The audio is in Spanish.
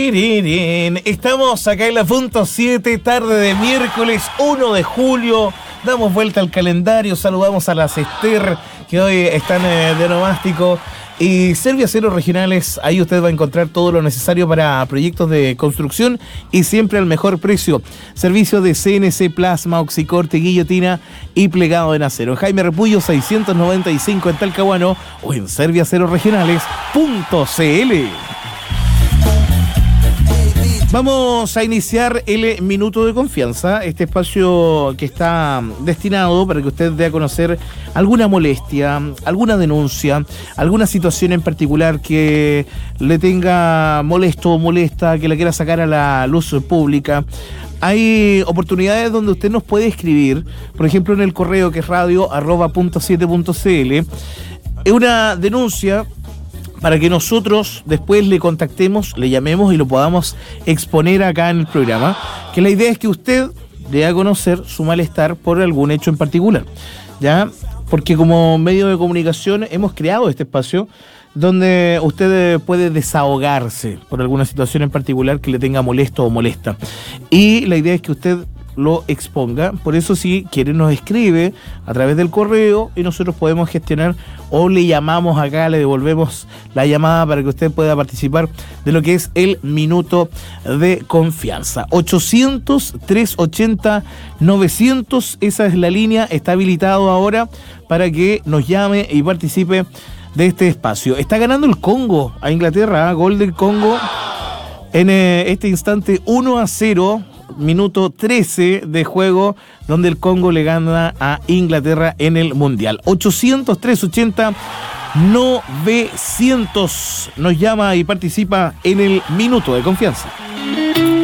Estamos acá en la punto 7, tarde de miércoles 1 de julio. Damos vuelta al calendario, saludamos a las Esther que hoy están de nomástico. Y Serviaceros Regionales, ahí usted va a encontrar todo lo necesario para proyectos de construcción y siempre al mejor precio. Servicio de CNC, plasma, oxicorte, guillotina y plegado en acero. Jaime Repullo 695 en Talcahuano o en serviacerosregionales.cl. Vamos a iniciar el Minuto de Confianza, este espacio que está destinado para que usted dé a conocer alguna molestia, alguna denuncia, alguna situación en particular que le tenga molesto o molesta, que la quiera sacar a la luz pública. Hay oportunidades donde usted nos puede escribir, por ejemplo en el correo que es radio@punto7.cl. Es una denuncia para que nosotros después le contactemos, le llamemos y lo podamos exponer acá en el programa, que la idea es que usted dé a conocer su malestar por algún hecho en particular, ¿ya? Porque como medio de comunicación hemos creado este espacio donde usted puede desahogarse por alguna situación en particular que le tenga molesto o molesta. Y la idea es que usted lo exponga, por eso si quiere nos escribe a través del correo y nosotros podemos gestionar o le llamamos acá, le devolvemos la llamada para que usted pueda participar de lo que es el Minuto de Confianza. 800-380-900, esa es la línea, está habilitado ahora para que nos llame y participe de este espacio. Está ganando el Congo a Inglaterra, gol del Congo en este instante 1-0. Minuto 13 de juego, donde el Congo le gana a Inglaterra en el Mundial. 800-380-900 nos llama y participa en el Minuto de Confianza.